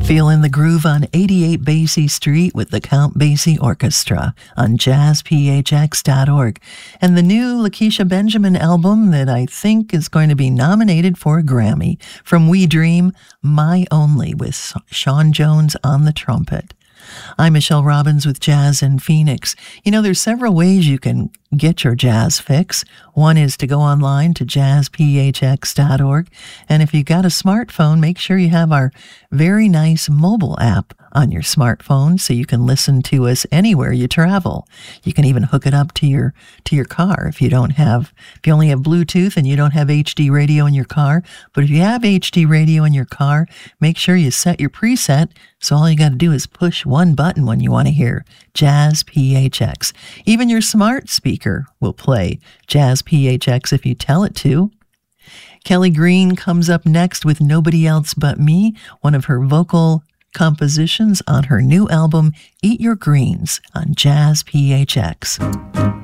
Feeling the groove on 88 Basie Street with the Count Basie Orchestra on jazzphx.org. And the new Lakeisha Benjamin album that I think is going to be nominated for a Grammy, From We Dream, My Only, with Sean Jones on the trumpet. I'm Michelle Robbins with Jazz in Phoenix. You know, there's several ways you can get your jazz fix. One is to go online to jazzphx.org. And if you've got a smartphone, make sure you have our very nice mobile app on your smartphone so you can listen to us anywhere you travel. You can even hook it up to your car if you only have Bluetooth and you don't have HD radio in your car. But if you have HD radio in your car, make sure you set your preset so all you got to do is push one button when you want to hear Jazz PHX. Even your smart speaker will play Jazz PHX if you tell it to. Kelly Green comes up next with Nobody Else But Me, one of her vocal compositions on her new album, Eat Your Greens, on Jazz PHX.